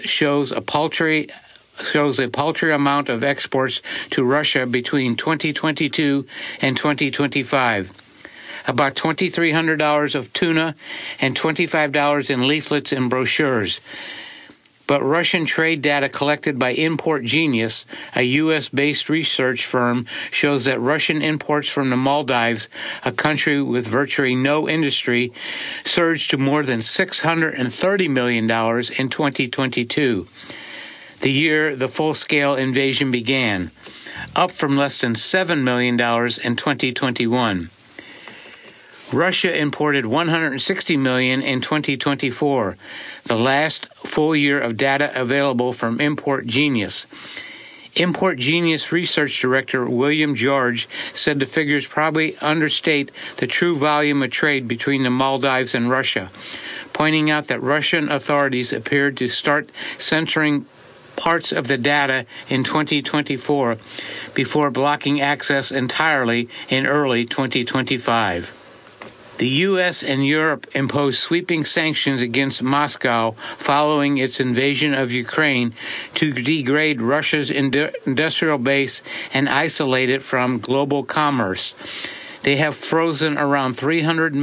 shows a paltry amount of exports to Russia between 2022 and 2025. About $2,300 of tuna and $25 in leaflets and brochures. But Russian trade data collected by Import Genius, a U.S.-based research firm, shows that Russian imports from the Maldives, a country with virtually no industry, surged to more than $630 million in 2022, the year the full-scale invasion began, up from less than $7 million in 2021. Russia imported $160 million in 2024, the last full year of data available from Import Genius. Import Genius Research Director William George said the figures probably understate the true volume of trade between the Maldives and Russia, pointing out that Russian authorities appeared to start censoring parts of the data in 2024 before blocking access entirely in early 2025. The U.S. and Europe imposed sweeping sanctions against Moscow following its invasion of Ukraine to degrade Russia's industrial base and isolate it from global commerce. They have frozen around $300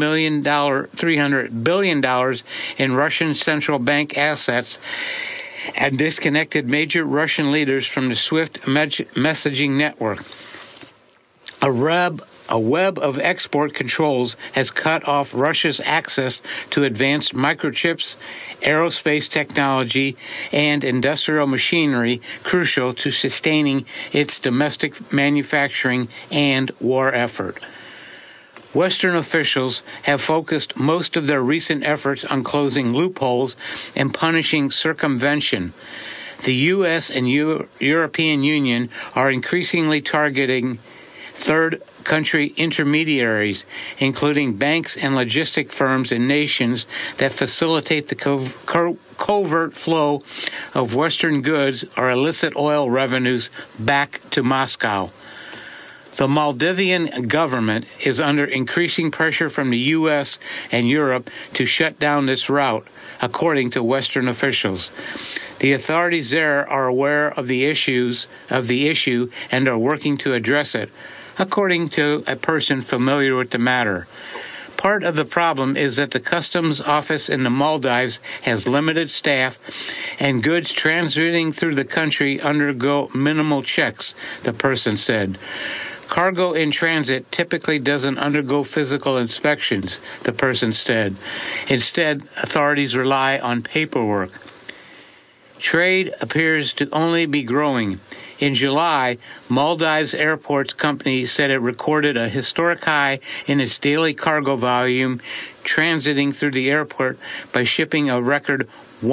billion in Russian central bank assets and disconnected major Russian leaders from the SWIFT messaging network. A web of export controls has cut off Russia's access to advanced microchips, aerospace technology, and industrial machinery crucial to sustaining its domestic manufacturing and war effort. Western officials have focused most of their recent efforts on closing loopholes and punishing circumvention. The U.S. and European Union are increasingly targeting third country intermediaries, including banks and logistic firms in nations that facilitate the covert flow of Western goods or illicit oil revenues back to Moscow. The Maldivian government is under increasing pressure from the U.S. and Europe to shut down this route, according to Western officials. The authorities there are aware of the issue and are working to address it, according to a person familiar with the matter. Part of the problem is that the customs office in the Maldives has limited staff, and goods transiting through the country undergo minimal checks, the person said. Cargo in transit typically doesn't undergo physical inspections, the person said. Instead, authorities rely on paperwork. Trade appears to only be growing. In July, Maldives Airports Company said it recorded a historic high in its daily cargo volume transiting through the airport by shipping a record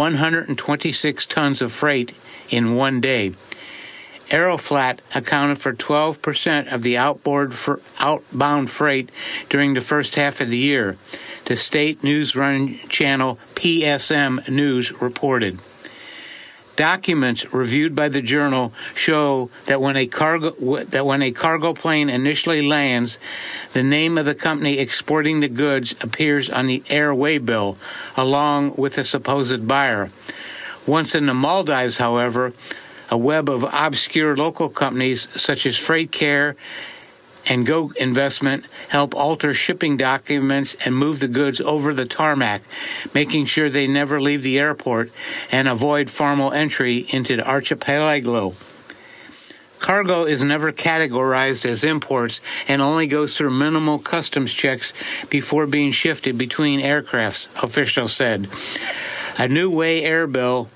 126 tons of freight in one day. Aeroflat accounted for 12% of the outbound freight during the first half of the year, the state news-run channel PSM News reported. Documents reviewed by the journal show that when a cargo plane initially lands, the name of the company exporting the goods appears on the air waybill, along with the supposed buyer. Once in the Maldives, however, a web of obscure local companies such as FreightCare and Go Investment help alter shipping documents and move the goods over the tarmac, making sure they never leave the airport and avoid formal entry into the archipelago. Cargo is never categorized as imports and only goes through minimal customs checks before being shifted between aircrafts, officials said. A new air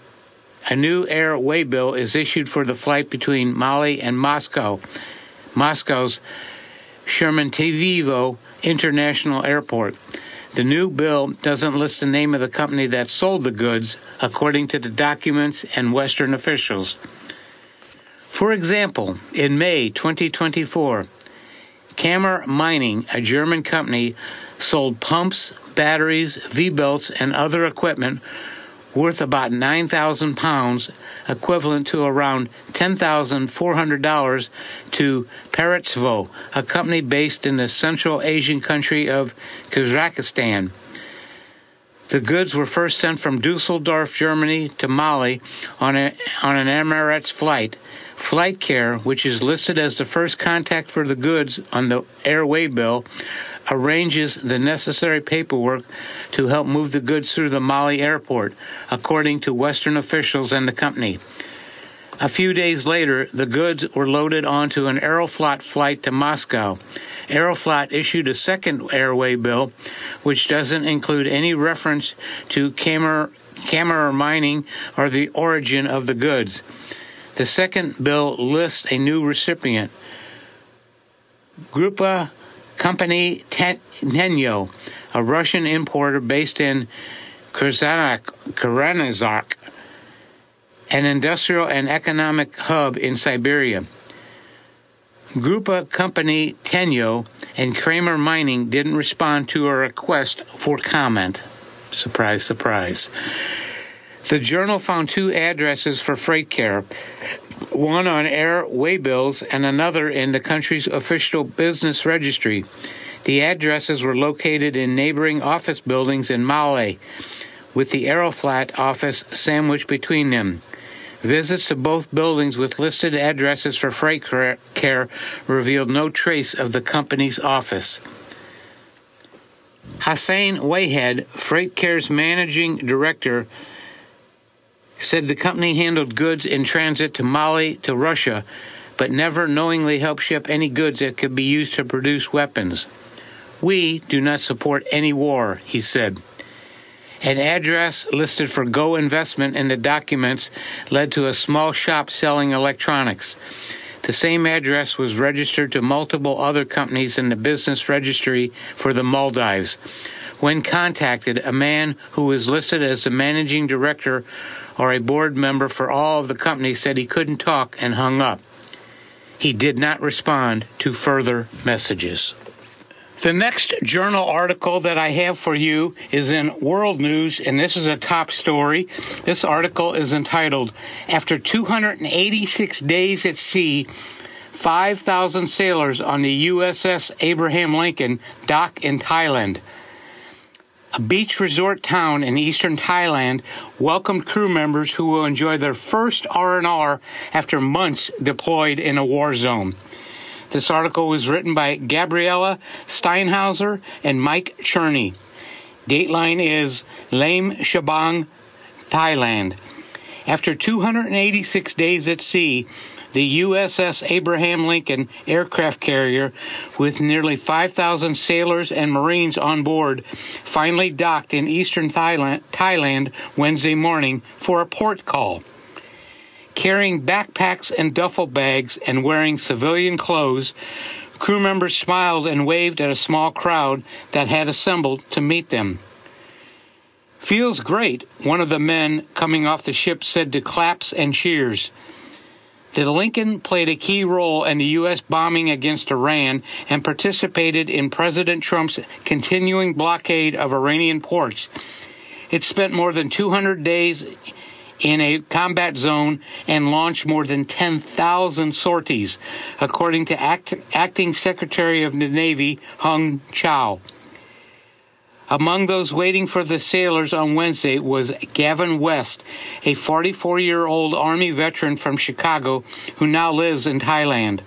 waybill is issued for the flight between Mali and Moscow. Moscow's Sheremetyevo International Airport. The new bill doesn't list the name of the company that sold the goods, according to the documents and Western officials. For example, in May 2024, Kammer Mining, a German company, sold pumps, batteries, V-belts, and other equipment worth about 9,000 pounds, equivalent to around $10,400, to Peretvo, a company based in the Central Asian country of Kazakhstan. The goods were first sent from Dusseldorf, Germany to Mali on an Emirates flight. Flight Care, which is listed as the first contact for the goods on the airway bill, arranges the necessary paperwork to help move the goods through the Mali airport, according to Western officials and the company. A few days later, the goods were loaded onto an Aeroflot flight to Moscow. Aeroflot issued a second airway bill, which doesn't include any reference to camera mining or the origin of the goods. The second bill lists a new recipient, Grupa Company Tenyo, a Russian importer based in Kuranazak, an industrial and economic hub in Siberia. Grupa Company Tenyo and Kramer Mining didn't respond to a request for comment. Surprise, surprise. The Journal found two addresses for Freight Care, one on air waybills and another in the country's official business registry. The addresses were located in neighboring office buildings in Male, with the Aeroflot office sandwiched between them. Visits to both buildings with listed addresses for Freight Care revealed no trace of the company's office. Hossein Wayhead, Freight Care's managing director, said the company handled goods in transit to Mali to Russia, but never knowingly helped ship any goods that could be used to produce weapons. We do not support any war, he said. An address listed for Go Investment in the documents led to a small shop selling electronics. The same address was registered to multiple other companies in the business registry for the Maldives. When contacted, a man who was listed as the managing director or a board member for all of the companies said he couldn't talk and hung up. He did not respond to further messages. The next journal article that I have for you is in World News, and this is a top story. This article is entitled, "After 286 Days at Sea, 5,000 Sailors on the USS Abraham Lincoln Dock in Thailand." A beach resort town in eastern Thailand welcomed crew members who will enjoy their first R&R after months deployed in a war zone. This article was written by Gabriella Steinhauser and Mike Cherney. Dateline is Lame Shabang, Thailand. After 286 days at sea, the USS Abraham Lincoln aircraft carrier, with nearly 5,000 sailors and Marines on board, finally docked in eastern Thailand Wednesday morning for a port call. Carrying backpacks and duffel bags and wearing civilian clothes, crew members smiled and waved at a small crowd that had assembled to meet them. "Feels great," one of the men coming off the ship said to claps and cheers. The Lincoln played a key role in the U.S. bombing against Iran and participated in President Trump's continuing blockade of Iranian ports. It spent more than 200 days in a combat zone and launched more than 10,000 sorties, according to Acting Secretary of the Navy Hung Chow. Among those waiting for the sailors on Wednesday was Gavin West, a 44-year-old Army veteran from Chicago who now lives in Thailand.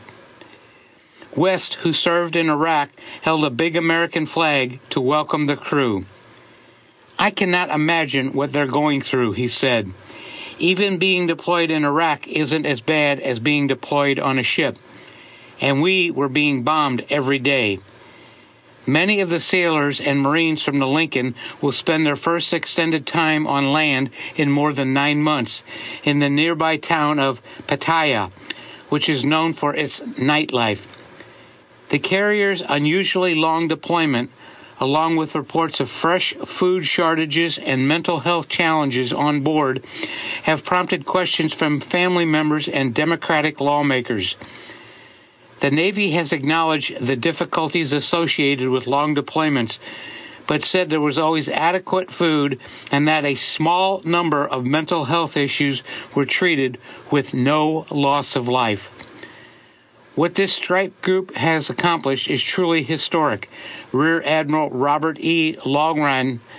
West, who served in Iraq, held a big American flag to welcome the crew. "I cannot imagine what they're going through," he said. "Even being deployed in Iraq isn't as bad as being deployed on a ship. And we were being bombed every day." Many of the sailors and Marines from the Lincoln will spend their first extended time on land in more than 9 months in the nearby town of Pattaya, which is known for its nightlife. The carrier's unusually long deployment, along with reports of fresh food shortages and mental health challenges on board, have prompted questions from family members and Democratic lawmakers. The Navy has acknowledged the difficulties associated with long deployments, but said there was always adequate food and that a small number of mental health issues were treated with no loss of life. What this strike group has accomplished is truly historic. Rear Admiral Robert E. Longren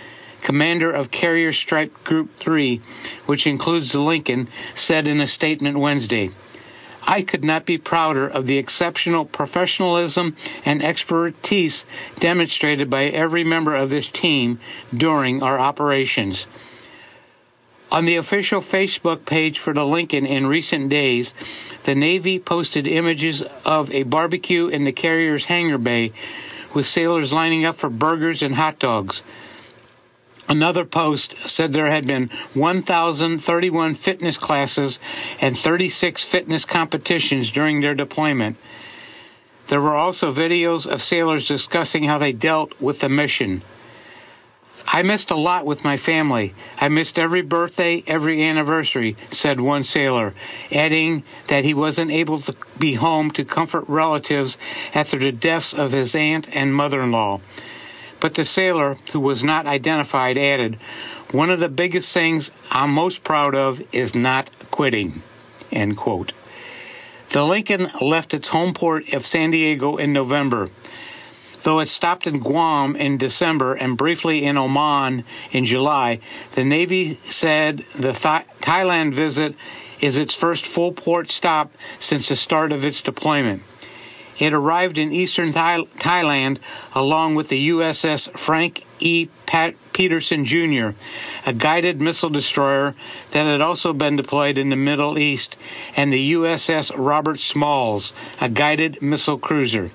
commander of Carrier Strike Group 3, which includes the Lincoln, said in a statement Wednesday, "I could not be prouder of the exceptional professionalism and expertise demonstrated by every member of this team during our operations." On the official Facebook page for the Lincoln in recent days, the Navy posted images of a barbecue in the Carrier's hangar bay with sailors lining up for burgers and hot dogs. Another post said there had been 1,031 fitness classes and 36 fitness competitions during their deployment. There were also videos of sailors discussing how they dealt with the mission. "I missed a lot with my family. I missed every birthday, every anniversary," said one sailor, adding that he wasn't able to be home to comfort relatives after the deaths of his aunt and mother-in-law. But the sailor, who was not identified, added, "One of the biggest things I'm most proud of is not quitting," end quote. The Lincoln left its home port of San Diego in November. Though it stopped in Guam in December and briefly in Oman in July, the Navy said the Thailand visit is its first full port stop since the start of its deployment. It arrived in eastern Thailand along with the USS Frank E. Peterson Jr., a guided missile destroyer that had also been deployed in the Middle East, and the USS Robert Smalls, a guided missile cruiser.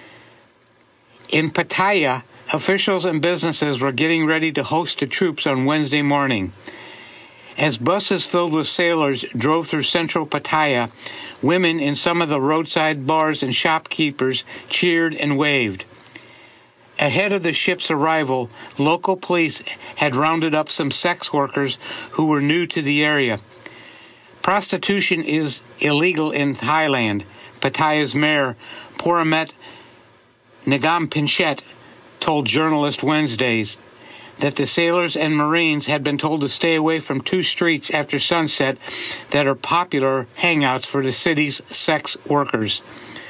In Pattaya, officials and businesses were getting ready to host the troops on Wednesday morning. As buses filled with sailors drove through central Pattaya, women in some of the roadside bars and shopkeepers cheered and waved. Ahead of the ship's arrival, local police had rounded up some sex workers who were new to the area. Prostitution is illegal in Thailand, Pattaya's mayor, Poramet Nagam-Pinchet, told journalists Wednesdays that the sailors and Marines had been told to stay away from two streets after sunset that are popular hangouts for the city's sex workers.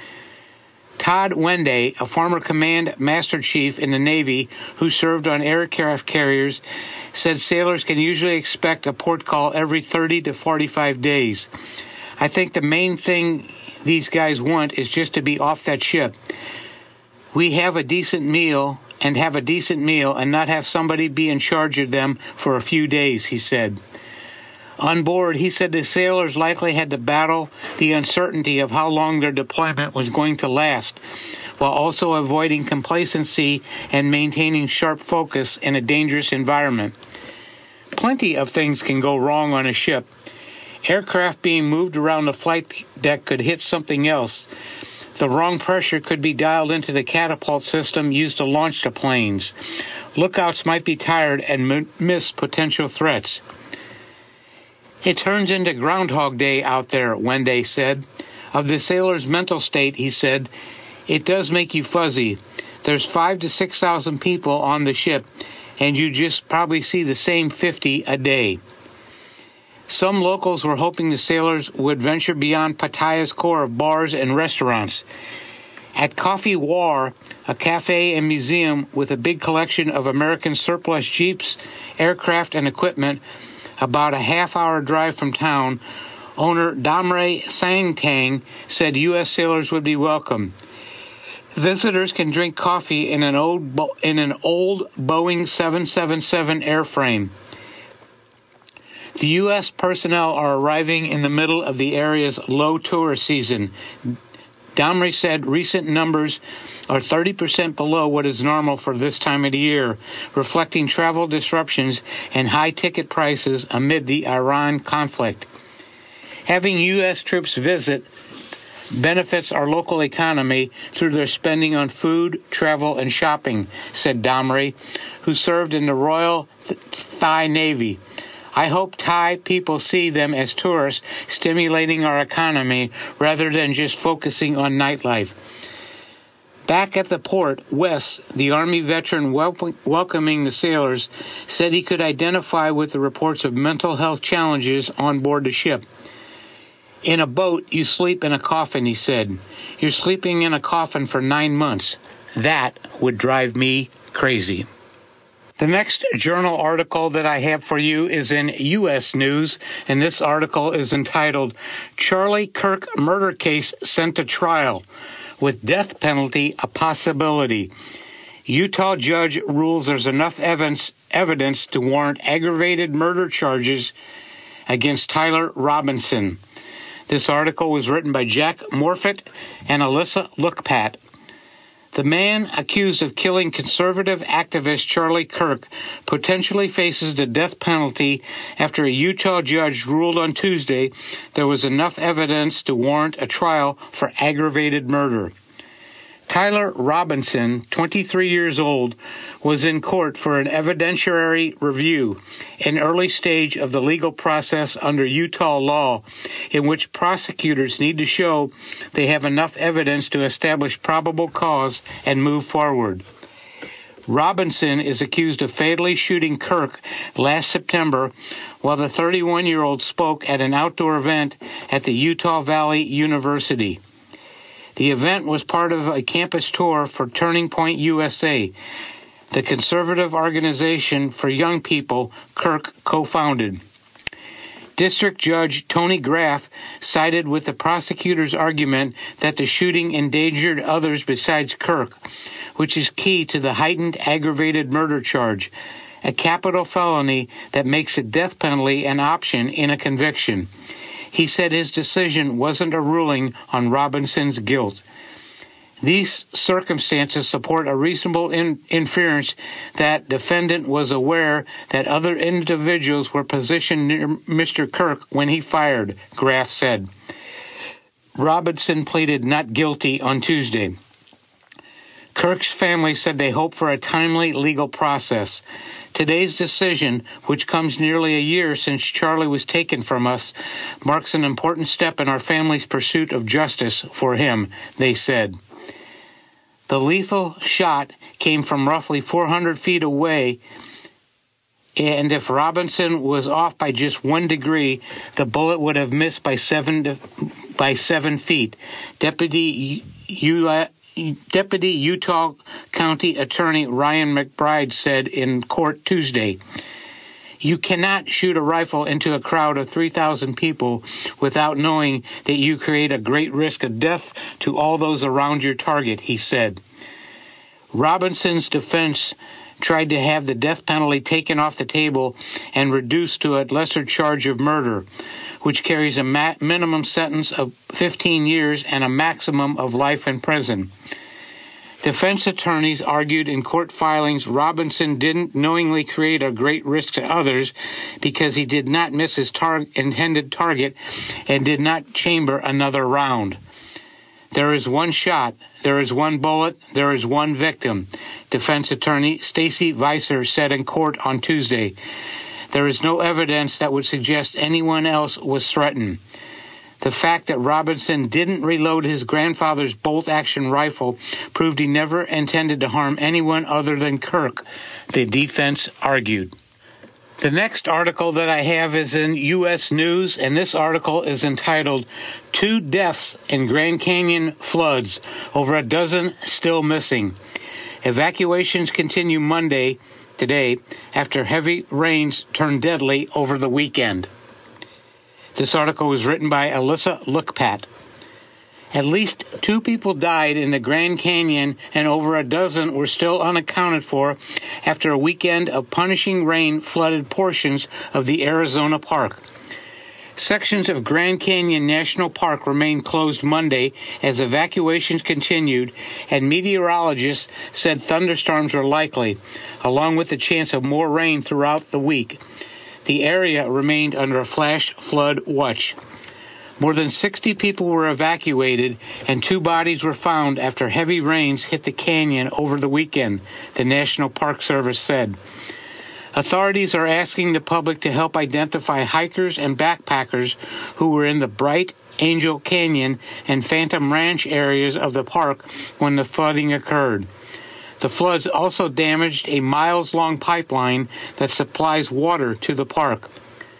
Todd Wende, a former Command Master Chief in the Navy who served on aircraft carriers, said sailors can usually expect a port call every 30 to 45 days. "I think the main thing these guys want is just to be off that ship. We have a decent meal and not have somebody be in charge of them for a few days," he said. On board, he said the sailors likely had to battle the uncertainty of how long their deployment was going to last, while also avoiding complacency and maintaining sharp focus in a dangerous environment. Plenty of things can go wrong on a ship. Aircraft being moved around the flight deck could hit something else. The wrong pressure could be dialed into the catapult system used to launch the planes. Lookouts might be tired and miss potential threats. "It turns into Groundhog Day out there," Wende said. Of the sailor's mental state, he said, "It does make you fuzzy. There's 5,000 to 6,000 people on the ship, and you just probably see the same 50 a day." Some locals were hoping the sailors would venture beyond Pattaya's core of bars and restaurants. At Coffee War, a cafe and museum with a big collection of American surplus jeeps, aircraft, and equipment, about a half-hour drive from town, owner Damre Sangtang said U.S. sailors would be welcome. Visitors can drink coffee in an old Boeing 777 airframe. The U.S. personnel are arriving in the middle of the area's low tourist season. Damre said recent numbers are 30% below what is normal for this time of the year, reflecting travel disruptions and high ticket prices amid the Iran conflict. Having U.S. troops visit benefits our local economy through their spending on food, travel, and shopping, said Damre, who served in the Royal Thai Navy. "I hope Thai people see them as tourists stimulating our economy rather than just focusing on nightlife." Back at the port, Wes, the Army veteran welcoming the sailors, said he could identify with the reports of mental health challenges on board the ship. "In a boat, you sleep in a coffin," he said. "You're sleeping in a coffin for 9 months. That would drive me crazy." The next journal article that I have for you is in U.S. News, and this article is entitled, Charlie Kirk Murder Case Sent to Trial, with Death Penalty a Possibility. Utah judge rules there's enough evidence to warrant aggravated murder charges against Tyler Robinson. This article was written by Jack Morfitt and Alyssa Lookpat. The man accused of killing conservative activist Charlie Kirk potentially faces the death penalty after a Utah judge ruled on Tuesday there was enough evidence to warrant a trial for aggravated murder. Tyler Robinson, 23 years old, was in court for an evidentiary review, an early stage of the legal process under Utah law, in which prosecutors need to show they have enough evidence to establish probable cause and move forward. Robinson is accused of fatally shooting Kirk last September while the 31-year-old spoke at an outdoor event at the Utah Valley University. The event was part of a campus tour for Turning Point USA, the conservative organization for young people Kirk co-founded. District Judge Tony Graff sided with the prosecutor's argument that the shooting endangered others besides Kirk, which is key to the heightened aggravated murder charge, a capital felony that makes a death penalty an option in a conviction. He said his decision wasn't a ruling on Robinson's guilt. These circumstances support a reasonable inference that defendant was aware that other individuals were positioned near Mr. Kirk when he fired, Graff said. Robinson pleaded not guilty on Tuesday. Kirk's family said they hope for a timely legal process. Today's decision, which comes nearly a year since Charlie was taken from us, marks an important step in our family's pursuit of justice for him, they said. The lethal shot came from roughly 400 feet away, and if Robinson was off by just 1 degree, the bullet would have missed by 7 feet. Deputy Utah County Attorney Ryan McBride said in court Tuesday, "You cannot shoot a rifle into a crowd of 3,000 people without knowing that you create a great risk of death to all those around your target," he said. Robinson's defense tried to have the death penalty taken off the table and reduced to a lesser charge of murder, which carries a minimum sentence of 15 years and a maximum of life in prison. Defense attorneys argued in court filings Robinson didn't knowingly create a great risk to others because he did not miss his intended target and did not chamber another round. There is one shot, there is one bullet, there is one victim, defense attorney Stacy Weiser said in court on Tuesday. There is no evidence that would suggest anyone else was threatened. The fact that Robinson didn't reload his grandfather's bolt-action rifle proved he never intended to harm anyone other than Kirk, the defense argued. The next article that I have is in U.S. News, and this article is entitled, 2 Deaths in Grand Canyon Floods, Over a Dozen Still Missing. Evacuations continue today, after heavy rains turned deadly over the weekend. This article was written by Alyssa Lookpat. At least 2 people died in the Grand Canyon and over a dozen were still unaccounted for after a weekend of punishing rain flooded portions of the Arizona park. Sections of Grand Canyon National Park remained closed Monday as evacuations continued, and meteorologists said thunderstorms were likely, along with the chance of more rain throughout the week. The area remained under a flash flood watch. More than 60 people were evacuated, and 2 bodies were found after heavy rains hit the canyon over the weekend, the National Park Service said. Authorities are asking the public to help identify hikers and backpackers who were in the Bright Angel Canyon and Phantom Ranch areas of the park when the flooding occurred. The floods also damaged a miles-long pipeline that supplies water to the park.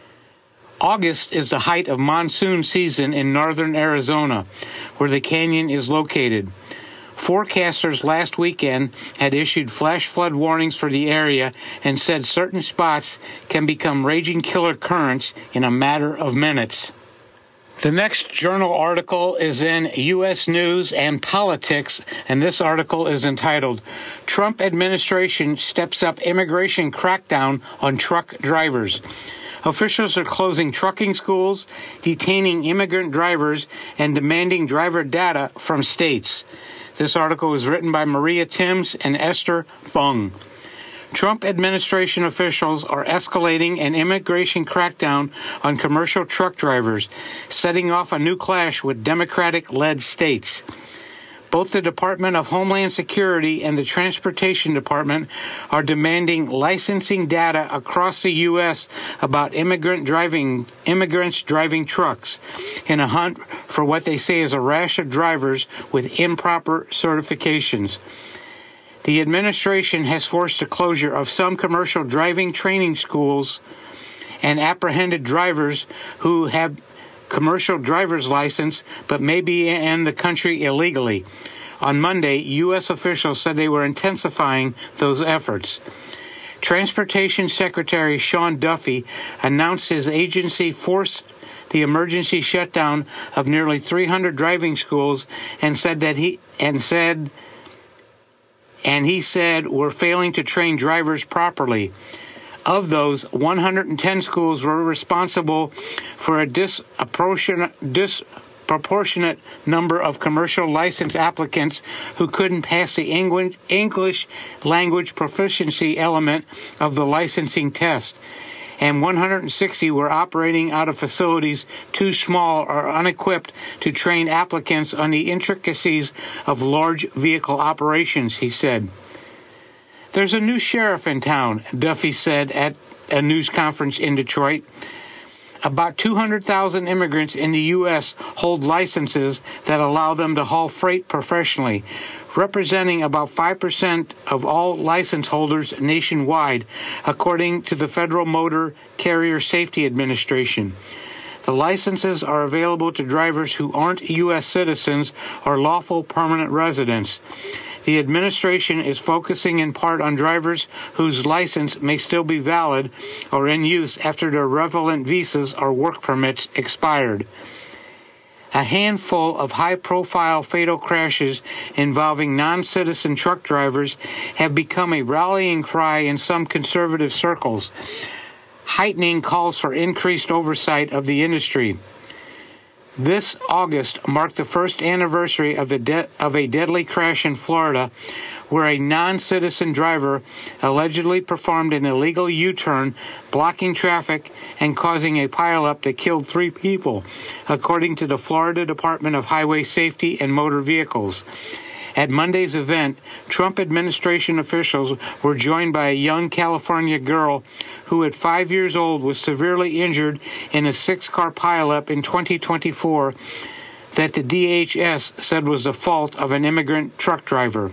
August is the height of monsoon season in northern Arizona, where the canyon is located. Forecasters last weekend had issued flash flood warnings for the area and said certain spots can become raging killer currents in a matter of minutes. The next journal article is in U.S. News and Politics, and this article is entitled, Trump Administration Steps Up Immigration Crackdown on Truck Drivers. Officials are closing trucking schools, detaining immigrant drivers, and demanding driver data from states. This article was written by Maria Timms and Esther Bung. Trump administration officials are escalating an immigration crackdown on commercial truck drivers, setting off a new clash with Democratic-led states. Both the Department of Homeland Security and the Transportation Department are demanding licensing data across the U.S. about immigrants driving trucks in a hunt for what they say is a rash of drivers with improper certifications. The administration has forced the closure of some commercial driving training schools and apprehended drivers who have commercial driver's license but may be in the country illegally. On Monday, U.S. officials said they were intensifying those efforts. Transportation Secretary Sean Duffy announced his agency forced the emergency shutdown of nearly 300 driving schools and he said we're failing to train drivers properly. Of those, 110 schools were responsible for a disproportionate number of commercial license applicants who couldn't pass the English language proficiency element of the licensing test, and 160 were operating out of facilities too small or unequipped to train applicants on the intricacies of large vehicle operations, he said. There's a new sheriff in town, Duffy said at a news conference in Detroit. About 200,000 immigrants in the U.S. hold licenses that allow them to haul freight professionally, representing about 5% of all license holders nationwide, according to the Federal Motor Carrier Safety Administration. The licenses are available to drivers who aren't U.S. citizens or lawful permanent residents. The administration is focusing in part on drivers whose license may still be valid or in use after their relevant visas or work permits expired. A handful of high-profile fatal crashes involving non-citizen truck drivers have become a rallying cry in some conservative circles, heightening calls for increased oversight of the industry. This August marked the first anniversary of a deadly crash in Florida where a non-citizen driver allegedly performed an illegal U-turn, blocking traffic and causing a pileup that killed 3 people, according to the Florida Department of Highway Safety and Motor Vehicles. At Monday's event, Trump administration officials were joined by a young California girl who at 5 years old was severely injured in a 6-car pileup in 2024 that the DHS said was the fault of an immigrant truck driver.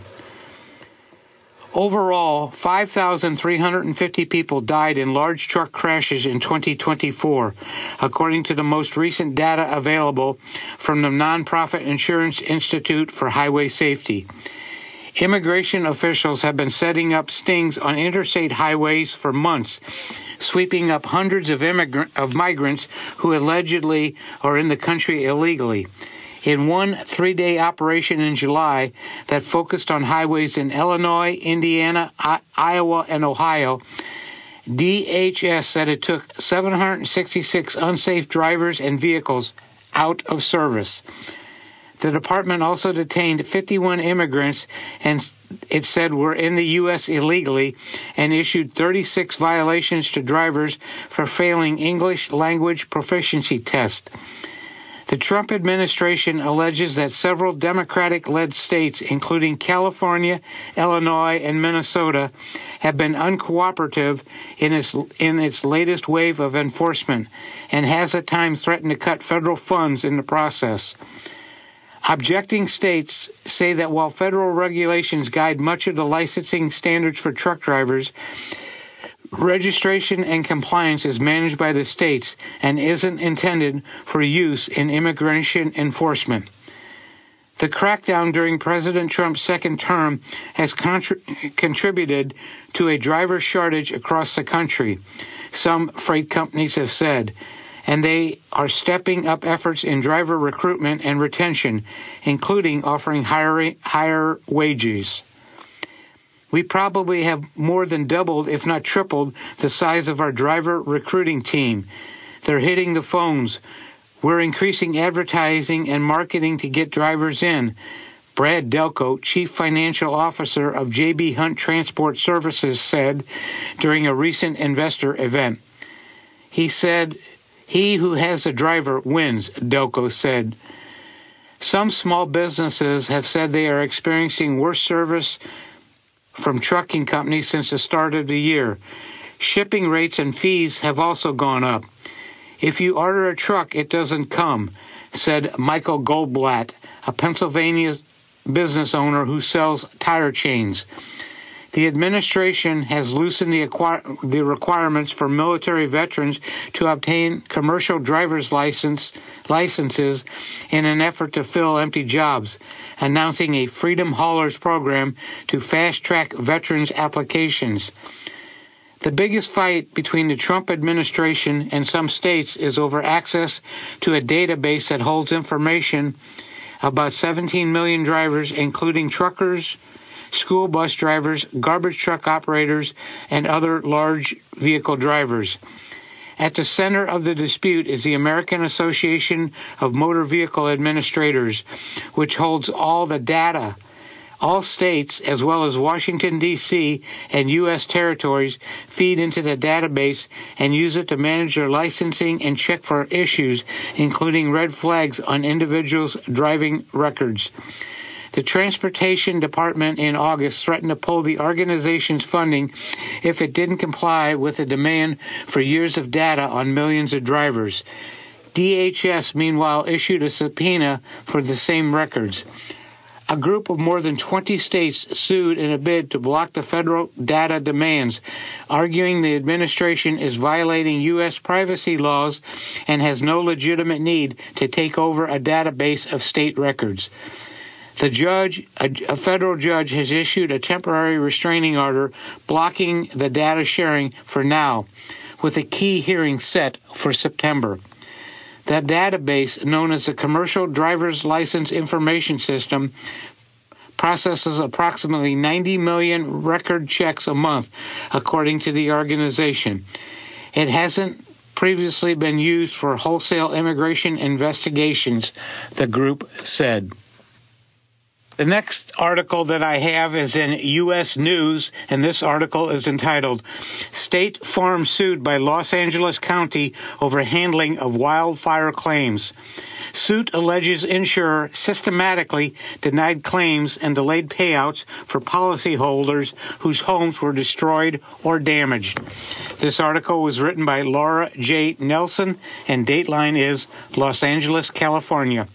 Overall, 5,350 people died in large truck crashes in 2024, according to the most recent data available from the nonprofit Insurance Institute for Highway Safety. Immigration officials have been setting up stings on interstate highways for months, sweeping up hundreds of migrants who allegedly are in the country illegally. In one 3-day operation in July that focused on highways in Illinois, Indiana, Iowa, and Ohio, DHS said it took 766 unsafe drivers and vehicles out of service. The department also detained 51 immigrants and it said were in the U.S. illegally and issued 36 violations to drivers for failing English language proficiency tests. The Trump administration alleges that several Democratic-led states, including California, Illinois, and Minnesota, have been uncooperative in its latest wave of enforcement and has at times threatened to cut federal funds in the process. Objecting states say that while federal regulations guide much of the licensing standards for truck drivers, registration and compliance is managed by the states and isn't intended for use in immigration enforcement. The crackdown during President Trump's second term has contributed to a driver shortage across the country, some freight companies have said, and they are stepping up efforts in driver recruitment and retention, including offering higher wages. We probably have more than doubled, if not tripled, the size of our driver recruiting team. They're hitting the phones. We're increasing advertising and marketing to get drivers in. Brad Delco, Chief Financial Officer of J.B. Hunt Transport Services, said during a recent investor event. He said, "He who has a driver wins," Delco said. Some small businesses have said they are experiencing worse service from trucking companies since the start of the year. Shipping rates and fees have also gone up. If you order a truck, it doesn't come, said Michael Goldblatt, a Pennsylvania business owner who sells tire chains. The administration has loosened the requirements for military veterans to obtain commercial driver's licenses in an effort to fill empty jobs, announcing a Freedom Haulers program to fast-track veterans' applications. The biggest fight between the Trump administration and some states is over access to a database that holds information about 17 million drivers, including truckers, school bus drivers, garbage truck operators, and other large vehicle drivers. At the center of the dispute is the American Association of Motor Vehicle Administrators, which holds all the data. All states, as well as Washington, D.C., and U.S. territories, feed into the database and use it to manage their licensing and check for issues, including red flags on individuals' driving records. The Transportation Department in August threatened to pull the organization's funding if it didn't comply with the demand for years of data on millions of drivers. DHS, meanwhile, issued a subpoena for the same records. A group of more than 20 states sued in a bid to block the federal data demands, arguing the administration is violating U.S. privacy laws and has no legitimate need to take over a database of state records. The judge, a federal judge, has issued a temporary restraining order blocking the data sharing for now, with a key hearing set for September. That database, known as the Commercial Driver's License Information System, processes approximately 90 million record checks a month, according to the organization. It hasn't previously been used for wholesale immigration investigations, the group said. The next article that I have is in U.S. News, and this article is entitled, State Farm Sued by Los Angeles County Over Handling of Wildfire Claims. Suit alleges insurer systematically denied claims and delayed payouts for policyholders whose homes were destroyed or damaged. This article was written by Laura J. Nelson, and Dateline is Los Angeles, California.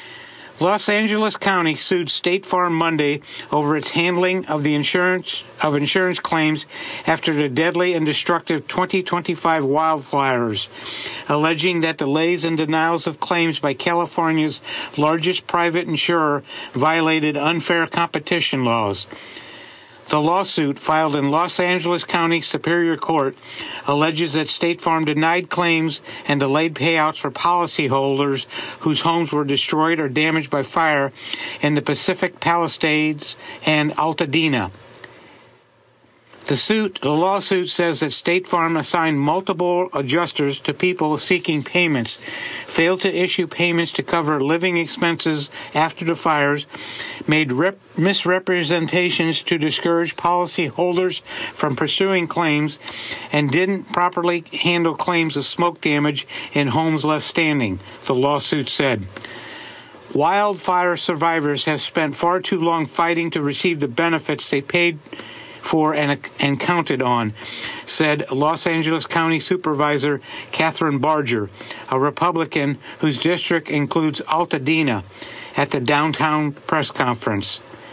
Los Angeles County sued State Farm Monday over its handling of the insurance claims after the deadly and destructive 2025 wildfires, alleging that delays and denials of claims by California's largest private insurer violated unfair competition laws. The lawsuit, filed in Los Angeles County Superior Court, alleges that State Farm denied claims and delayed payouts for policyholders whose homes were destroyed or damaged by fire in the Pacific Palisades and Altadena. The lawsuit says that State Farm assigned multiple adjusters to people seeking payments, failed to issue payments to cover living expenses after the fires, made misrepresentations to discourage policyholders from pursuing claims, and didn't properly handle claims of smoke damage in homes left standing, the lawsuit said. Wildfire survivors have spent far too long fighting to receive the benefits they paid for and counted on, said Los Angeles County Supervisor Catherine Barger, a Republican whose district includes Altadena, at the downtown press conference.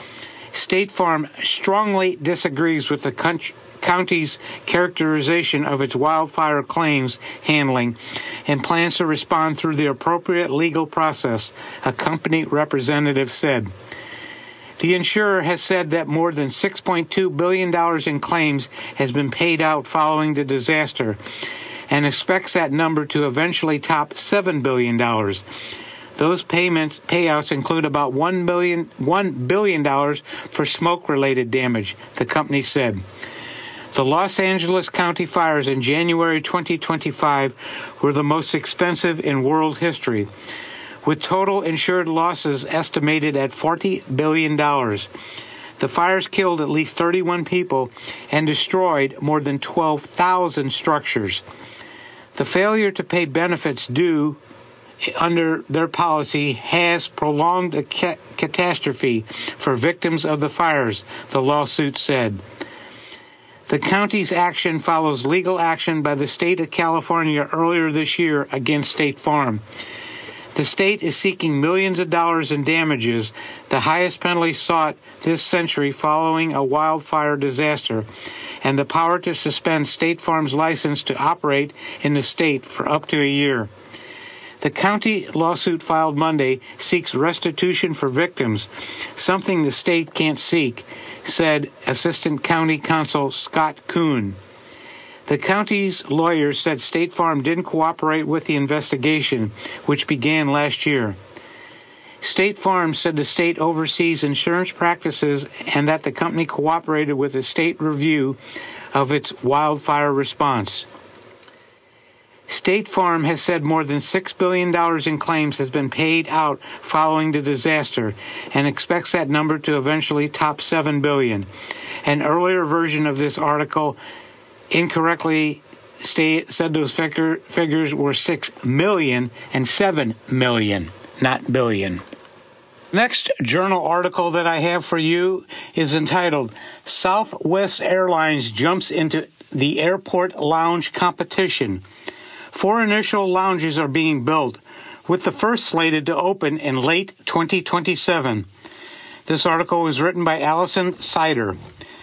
State Farm strongly disagrees with the county's characterization of its wildfire claims handling and plans to respond through the appropriate legal process, a company representative said. The insurer has said that more than $6.2 billion in claims has been paid out following the disaster and expects that number to eventually top $7 billion. Those payouts include about $1 billion for smoke-related damage, the company said. The Los Angeles County fires in January 2025 were the most expensive in world history, with total insured losses estimated at $40 billion. The fires killed at least 31 people and destroyed more than 12,000 structures. The failure to pay benefits due under their policy has prolonged a catastrophe for victims of the fires, the lawsuit said. The county's action follows legal action by the state of California earlier this year against State Farm. The state is seeking millions of dollars in damages, the highest penalty sought this century following a wildfire disaster, and the power to suspend State Farm's license to operate in the state for up to a year. The county lawsuit filed Monday seeks restitution for victims, something the state can't seek, said Assistant County Counsel Scott Kuhn. The county's lawyers said State Farm didn't cooperate with the investigation, which began last year. State Farm said the state oversees insurance practices and that the company cooperated with a state review of its wildfire response. State Farm has said more than $6 billion in claims has been paid out following the disaster and expects that number to eventually top $7 billion. An earlier version of this article incorrectly said those figures were $6 million and $7 million, not billion. Next journal article that I have for you is entitled Southwest Airlines Jumps into the Airport Lounge Competition. 4 initial lounges are being built, with the first slated to open in late 2027. This article was written by Allison Sider.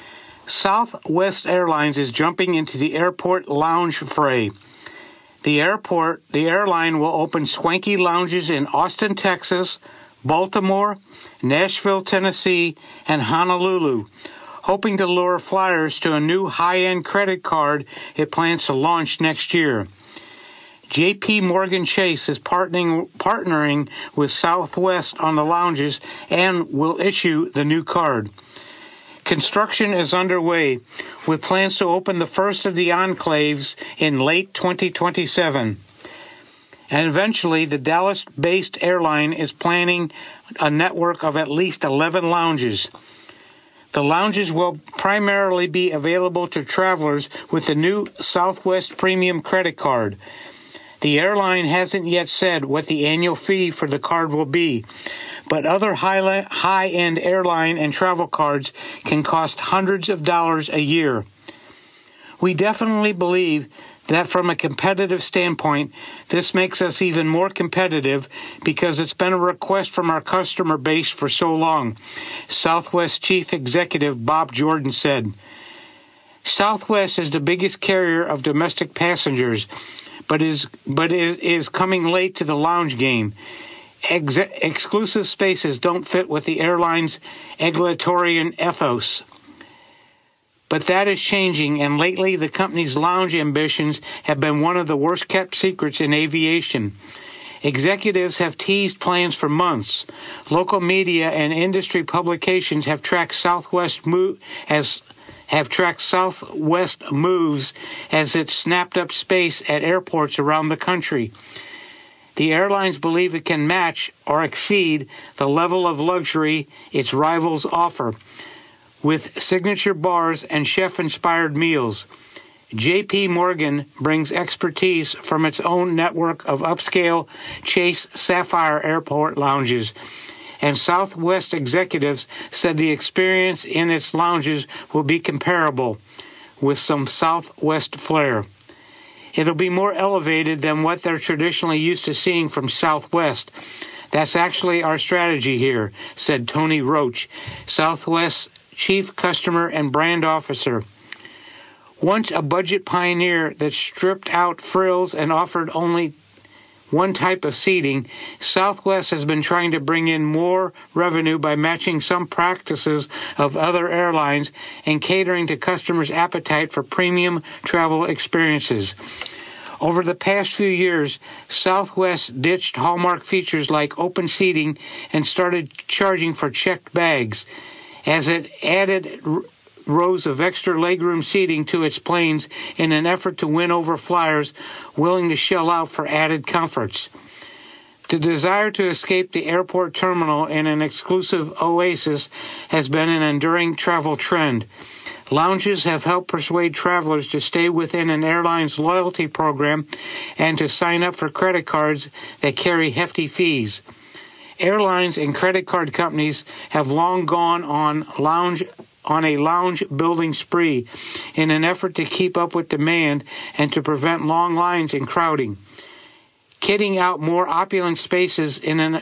Southwest Airlines is jumping into the airport lounge fray. The airline will open swanky lounges in Austin, Texas, Baltimore, Nashville, Tennessee, and Honolulu, hoping to lure flyers to a new high-end credit card it plans to launch next year. J.P. Morgan Chase is partnering with Southwest on the lounges and will issue the new card. Construction is underway, with plans to open the first of the enclaves in late 2027. And eventually, the Dallas-based airline is planning a network of at least 11 lounges. The lounges will primarily be available to travelers with the new Southwest Premium Credit Card. The airline hasn't yet said what the annual fee for the card will be, but other high-end airline and travel cards can cost hundreds of dollars a year. We definitely believe that from a competitive standpoint, this makes us even more competitive because it's been a request from our customer base for so long, Southwest Chief Executive Bob Jordan said. Southwest is the biggest carrier of domestic passengers, but is coming late to the lounge game. Exclusive spaces don't fit with the airline's egalitarian ethos. But that is changing, and lately the company's lounge ambitions have been one of the worst-kept secrets in aviation. Executives have teased plans for months. Local media and industry publications have tracked Southwest moves as it snapped up space at airports around the country. The airlines believe it can match or exceed the level of luxury its rivals offer, with signature bars and chef-inspired meals. J.P. Morgan brings expertise from its own network of upscale Chase Sapphire Airport lounges, and Southwest executives said the experience in its lounges will be comparable, with some Southwest flair. It'll be more elevated than what they're traditionally used to seeing from Southwest, That's actually our strategy here, said Tony Roach, Southwest's Chief Customer and Brand Officer. Once a budget pioneer that stripped out frills and offered only one type of seating, Southwest has been trying to bring in more revenue by matching some practices of other airlines and catering to customers' appetite for premium travel experiences. Over the past few years, Southwest ditched hallmark features like open seating and started charging for checked bags, as it added rows of extra legroom seating to its planes in an effort to win over flyers willing to shell out for added comforts. The desire to escape the airport terminal in an exclusive oasis has been an enduring travel trend. Lounges have helped persuade travelers to stay within an airline's loyalty program and to sign up for credit cards that carry hefty fees. Airlines and credit card companies have long gone on a lounge building spree in an effort to keep up with demand and to prevent long lines and crowding. Kitting out more opulent spaces in an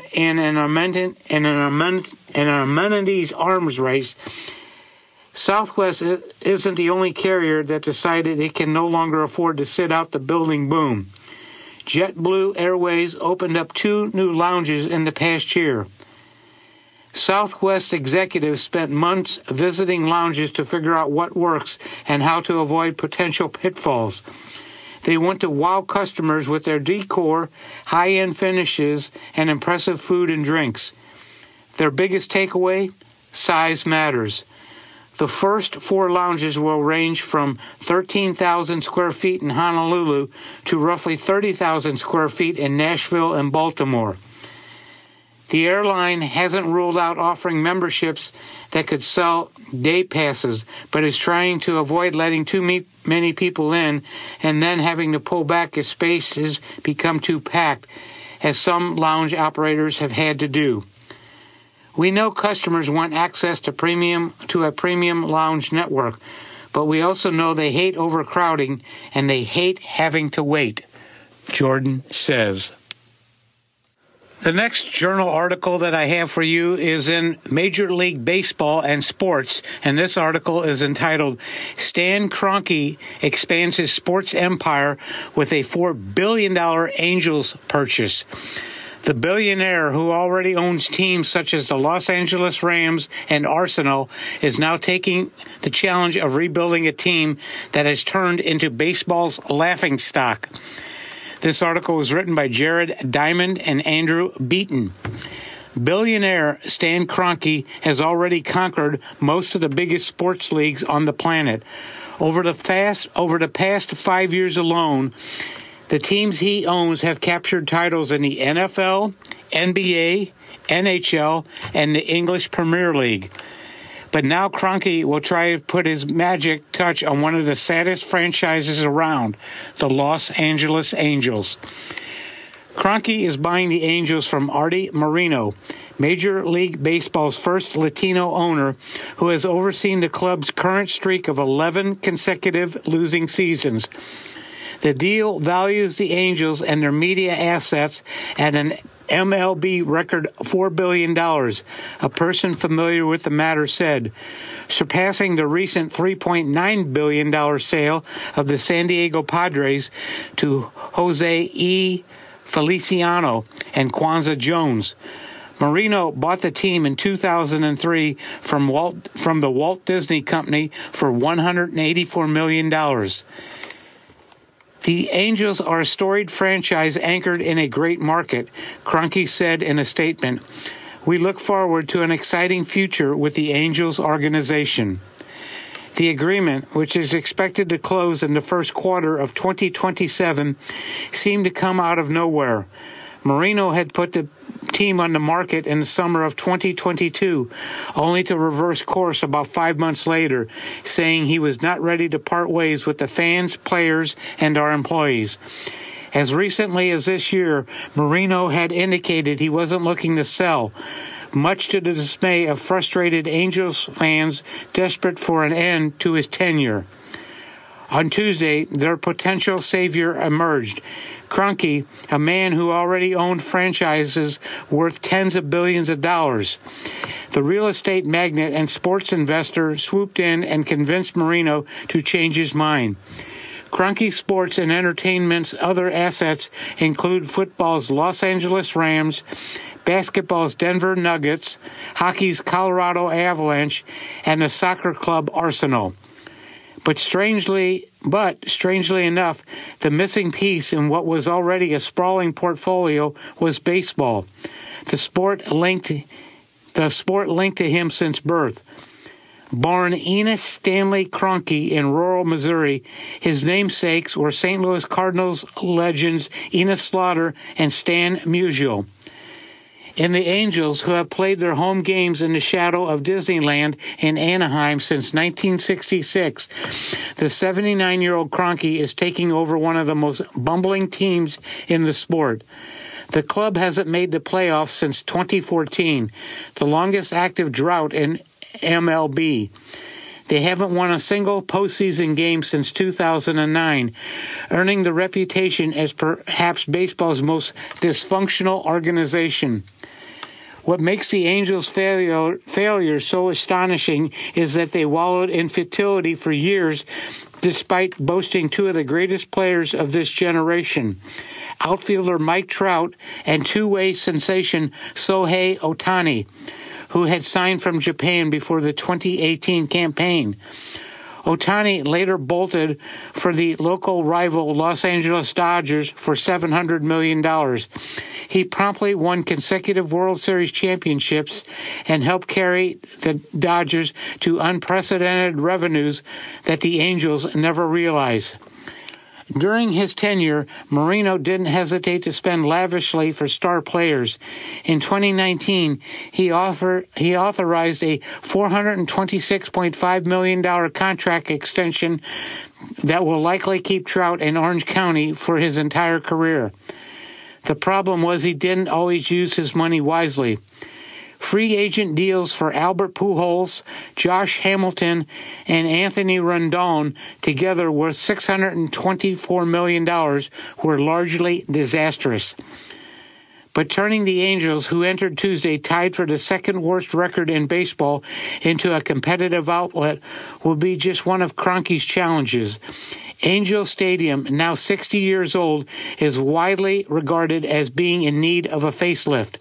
amenities arms race, Southwest isn't the only carrier that decided it can no longer afford to sit out the building boom. JetBlue Airways opened up 2 new lounges in the past year. Southwest executives spent months visiting lounges to figure out what works and how to avoid potential pitfalls. They want to wow customers with their decor, high-end finishes, and impressive food and drinks. Their biggest takeaway? Size matters. The first 4 lounges will range from 13,000 square feet in Honolulu to roughly 30,000 square feet in Nashville and Baltimore. The airline hasn't ruled out offering memberships that could sell day passes, but is trying to avoid letting too many people in and then having to pull back if spaces become too packed, as some lounge operators have had to do. We know customers want access to a premium lounge network, but we also know they hate overcrowding and they hate having to wait, Jordan says. The next journal article that I have for you is in Major League Baseball and Sports, and this article is entitled, Stan Kroenke Expands His Sports Empire with a $4 billion Angels Purchase. The billionaire, who already owns teams such as the Los Angeles Rams and Arsenal, is now taking the challenge of rebuilding a team that has turned into baseball's laughingstock. This article was written by Jared Diamond and Andrew Beaton. Billionaire Stan Kroenke has already conquered most of the biggest sports leagues on the planet. Over the past 5 years alone, the teams he owns have captured titles in the NFL, NBA, NHL, and the English Premier League. But now Kroenke will try to put his magic touch on one of the saddest franchises around, the Los Angeles Angels. Kroenke is buying the Angels from Artie Moreno, Major League Baseball's first Latino owner, who has overseen the club's current streak of 11 consecutive losing seasons. The deal values the Angels and their media assets at an MLB record $4 billion, a person familiar with the matter said, surpassing the recent $3.9 billion sale of the San Diego Padres to Jose E. Feliciano and Kwanzaa Jones. Marino bought the team in 2003 from the Walt Disney Company for $184 million. The Angels are a storied franchise anchored in a great market, Kroenke said in a statement. We look forward to an exciting future with the Angels organization. The agreement, which is expected to close in the first quarter of 2027, seemed to come out of nowhere. Marino had put the team on the market in the summer of 2022, only to reverse course about 5 months later, saying he was not ready to part ways with the fans, players, and our employees. As recently as this year, Marino had indicated he wasn't looking to sell, much to the dismay of frustrated Angels fans desperate for an end to his tenure. On Tuesday, their potential savior emerged. Kroenke, a man who already owned franchises worth tens of billions of dollars. The real estate magnate and sports investor swooped in and convinced Marino to change his mind. Kroenke Sports and Entertainment's other assets include football's Los Angeles Rams, basketball's Denver Nuggets, hockey's Colorado Avalanche, and the soccer club Arsenal. But strangely enough, the missing piece in what was already a sprawling portfolio was baseball. The sport linked to him since birth. Born Enos Stanley Kroenke in rural Missouri, his namesakes were St. Louis Cardinals legends Enos Slaughter and Stan Musial. And the Angels, who have played their home games in the shadow of Disneyland in Anaheim since 1966, the 79-year-old Kroenke is taking over one of the most bumbling teams in the sport. The club hasn't made the playoffs since 2014, the longest active drought in MLB. They haven't won a single postseason game since 2009, earning the reputation as perhaps baseball's most dysfunctional organization. What makes the Angels' failure so astonishing is that they wallowed in futility for years, despite boasting two of the greatest players of this generation, outfielder Mike Trout and two-way sensation Shohei Ohtani, who had signed from Japan before the 2018 campaign. Ohtani later bolted for the local rival Los Angeles Dodgers for $700 million. He promptly won consecutive World Series championships and helped carry the Dodgers to unprecedented revenues that the Angels never realized. During his tenure, Marino didn't hesitate to spend lavishly for star players. In 2019, he authorized a $426.5 million contract extension that will likely keep Trout in Orange County for his entire career. The problem was he didn't always use his money wisely. Free agent deals for Albert Pujols, Josh Hamilton, and Anthony Rendon, together worth $624 million, were largely disastrous. But turning the Angels, who entered Tuesday tied for the second worst record in baseball, into a competitive outlet will be just one of Kroenke's challenges. Angel Stadium, now 60 years old, is widely regarded as being in need of a facelift.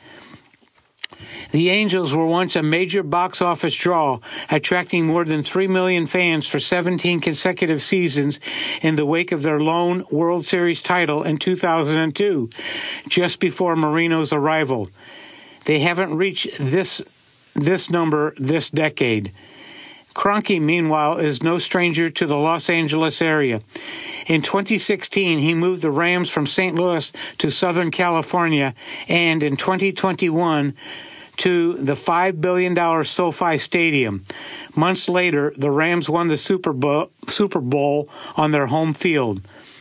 The Angels were once a major box office draw, attracting more than 3 million fans for 17 consecutive seasons in the wake of their lone World Series title in 2002, just before Marino's arrival. They haven't reached this number this decade. Kroenke, meanwhile, is no stranger to the Los Angeles area. In 2016, he moved the Rams from St. Louis to Southern California, and in 2021, to the $5 billion SoFi Stadium. Months later, the Rams won the Super Bowl on their home field.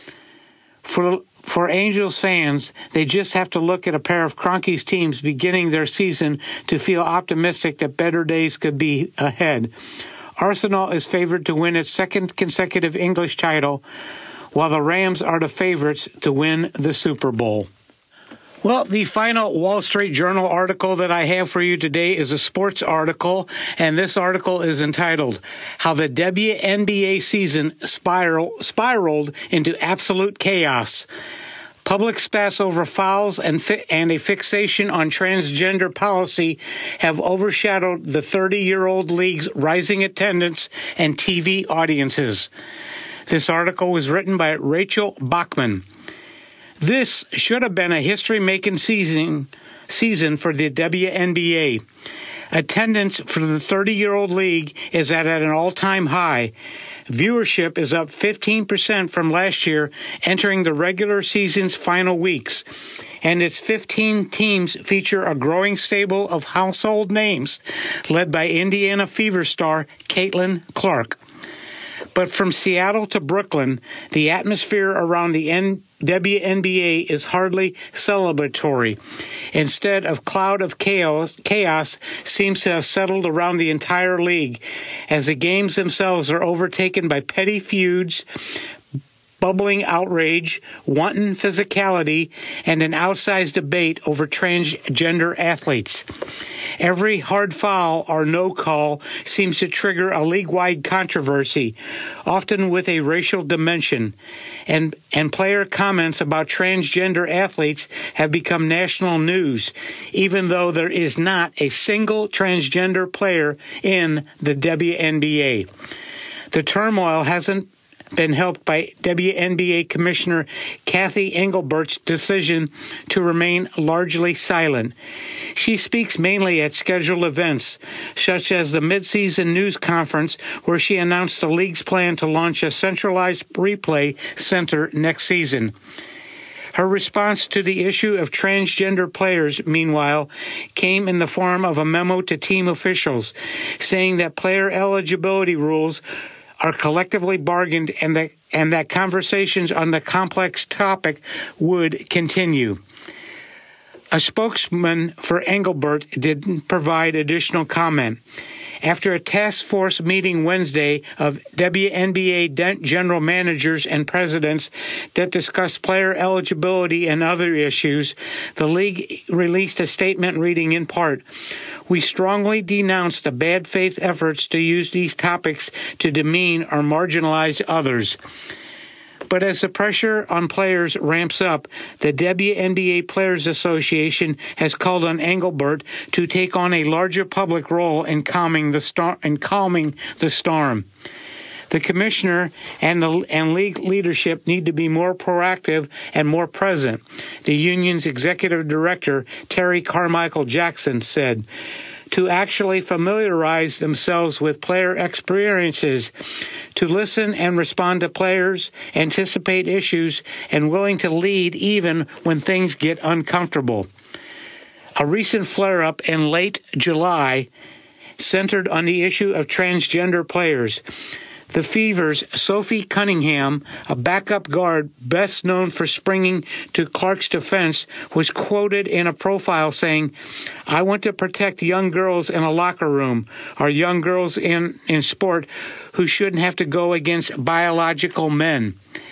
For Angels fans, they just have to look at a pair of Kroenke's teams beginning their season to feel optimistic that better days could be ahead. Arsenal is favored to win its second consecutive English title, while the Rams are the favorites to win the Super Bowl. Well, the final Wall Street Journal article that I have for you today is a sports article, and this article is entitled, How the WNBA Season Spiraled into Absolute Chaos. Public spat over fouls and a fixation on transgender policy have overshadowed the 30-year-old league's rising attendance and TV audiences. This article was written by Rachel Bachman. This should have been a history-making season for the WNBA. Attendance for the 30-year-old league is at an all-time high. Viewership is up 15% from last year, entering the regular season's final weeks. And its 15 teams feature a growing stable of household names, led by Indiana Fever star Caitlin Clark. But from Seattle to Brooklyn, the atmosphere around the WNBA is hardly celebratory. Instead, a cloud of chaos seems to have settled around the entire league, as the games themselves are overtaken by petty feuds, bubbling outrage, wanton physicality, and an outsized debate over transgender athletes. Every hard foul or no call seems to trigger a league-wide controversy, often with a racial dimension, and player comments about transgender athletes have become national news, even though there is not a single transgender player in the WNBA. The turmoil hasn't been helped by WNBA Commissioner Cathy Engelbert's decision to remain largely silent. She speaks mainly at scheduled events, such as the mid-season news conference where she announced the league's plan to launch a centralized replay center next season. Her response to the issue of transgender players, meanwhile, came in the form of a memo to team officials, saying that player eligibility rules are collectively bargained and that conversations on the complex topic would continue. A spokesman for Engelbert didn't provide additional comment. After a task force meeting Wednesday of WNBA general managers and presidents that discussed player eligibility and other issues, the league released a statement reading in part, "We strongly denounce the bad faith efforts to use these topics to demean or marginalize others." But as the pressure on players ramps up, the WNBA Players Association has called on Engelbert to take on a larger public role in calming the storm. The commissioner and league leadership need to be more proactive and more present, the union's executive director, Terry Carmichael Jackson, said, to actually familiarize themselves with player experiences, to listen and respond to players, anticipate issues, and willing to lead even when things get uncomfortable. A recent flare-up in late July centered on the issue of transgender players. The Fever's Sophie Cunningham, a backup guard best known for springing to Clark's defense, was quoted in a profile saying, "I want to protect young girls in a locker room, or young girls in sport who shouldn't have to go against biological men."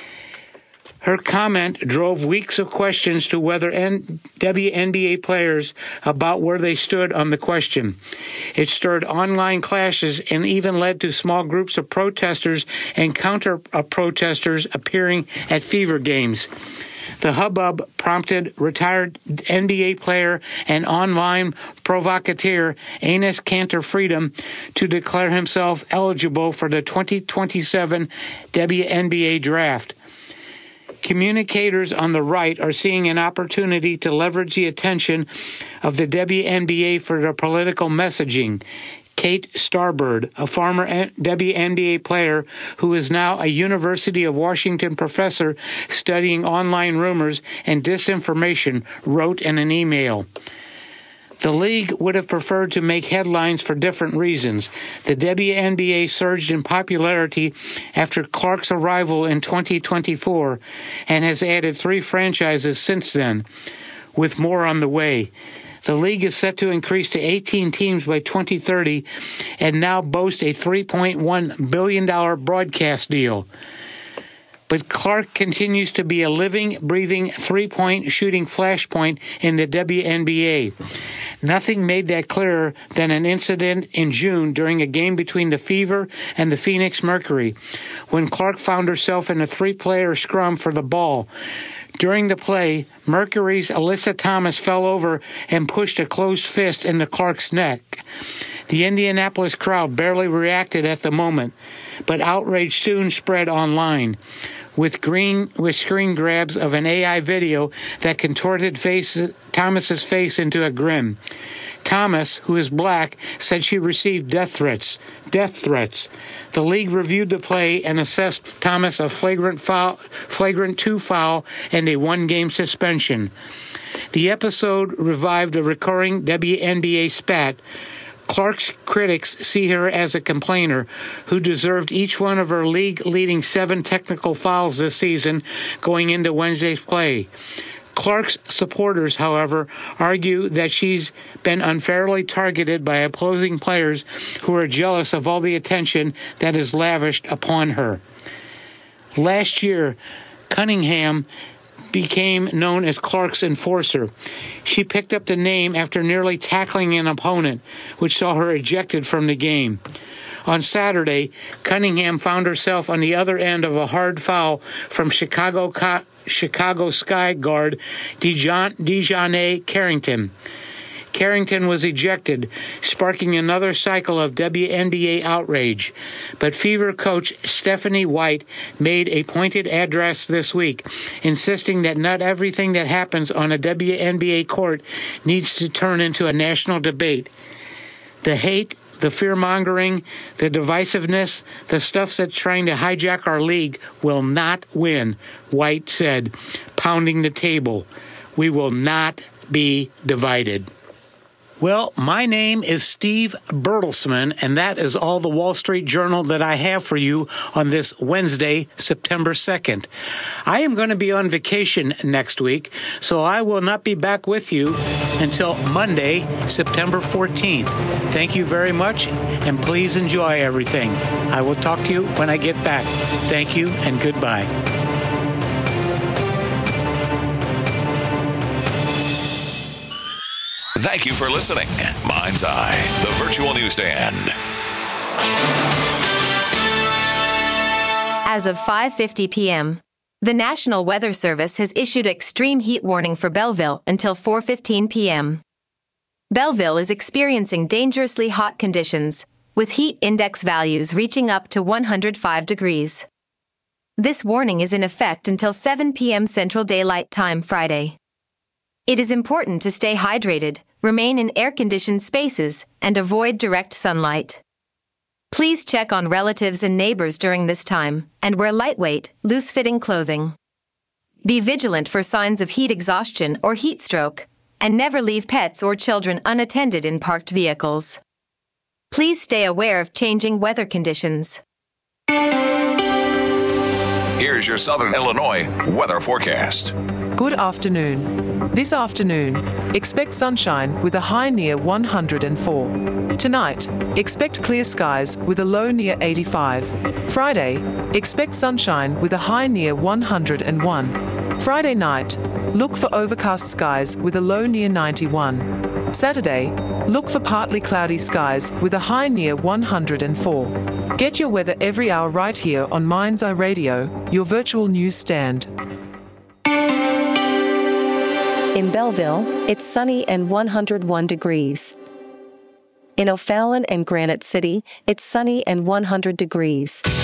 Her comment drove weeks of questions to whether WNBA players about where they stood on the question. It stirred online clashes and even led to small groups of protesters and counter-protesters appearing at Fever games. The hubbub prompted retired NBA player and online provocateur Enes Kanter Freedom to declare himself eligible for the 2027 WNBA draft. Communicators on the right are seeing an opportunity to leverage the attention of the WNBA for their political messaging. Kate Starbird, a former WNBA player who is now a University of Washington professor studying online rumors and disinformation, wrote in an email, "The league would have preferred to make headlines for different reasons. The WNBA surged in popularity after Clark's arrival in 2024 and has added 3 franchises since then, with more on the way. The league is set to increase to 18 teams by 2030 and now boasts a $3.1 billion broadcast deal. But Clark continues to be a living, breathing, three-point shooting flashpoint in the WNBA. Nothing made that clearer than an incident in June during a game between the Fever and the Phoenix Mercury, when Clark found herself in a 3-player scrum for the ball. During the play, Mercury's Alyssa Thomas fell over and pushed a closed fist into Clark's neck. The Indianapolis crowd barely reacted at the moment, but outrage soon spread online, with screen grabs of an AI video that contorted Thomas's face into a grin. Thomas, who is black, said she received death threats. The league reviewed the play and assessed Thomas a flagrant 2 foul and a 1-game suspension. The episode revived a recurring WNBA spat. Clark's critics see her as a complainer who deserved each one of her league-leading 7 technical fouls this season going into Wednesday's play. Clark's supporters, however, argue that she's been unfairly targeted by opposing players who are jealous of all the attention that is lavished upon her. Last year, Cunningham became known as Clark's enforcer. She picked up the name after nearly tackling an opponent, which saw her ejected from the game. On Saturday, Cunningham found herself on the other end of a hard foul from Chicago Sky guard Dejounte Carrington. Carrington was ejected, sparking another cycle of WNBA outrage. But Fever coach Stephanie White made a pointed address this week, insisting that not everything that happens on a WNBA court needs to turn into a national debate. The hate, the fear-mongering, the divisiveness, the stuff that's trying to hijack our league will not win, White said, pounding the table. We will not be divided. Well, my name is Steve Bertelsman, and that is all the Wall Street Journal that I have for you on this Wednesday, September 2nd. I am going to be on vacation next week, so I will not be back with you until Monday, September 14th. Thank you very much, and please enjoy everything. I will talk to you when I get back. Thank you, and goodbye. Thank you for listening. Mind's Eye, the virtual newsstand. As of 5:50 p.m., the National Weather Service has issued extreme heat warning for Belleville until 4:15 p.m. Belleville is experiencing dangerously hot conditions, with heat index values reaching up to 105 degrees. This warning is in effect until 7 p.m. Central Daylight Time Friday. It is important to stay hydrated, remain in air-conditioned spaces, and avoid direct sunlight. Please check on relatives and neighbors during this time, and wear lightweight, loose-fitting clothing. Be vigilant for signs of heat exhaustion or heat stroke, and never leave pets or children unattended in parked vehicles. Please stay aware of changing weather conditions. Here's your Southern Illinois weather forecast. Good afternoon. This afternoon, expect sunshine with a high near 104. Tonight, expect clear skies with a low near 85. Friday, expect sunshine with a high near 101. Friday night, look for overcast skies with a low near 91. Saturday, look for partly cloudy skies with a high near 104. Get your weather every hour right here on Mind's Eye Radio, your virtual news stand. In Belleville, it's sunny and 101 degrees. In O'Fallon and Granite City, it's sunny and 100 degrees.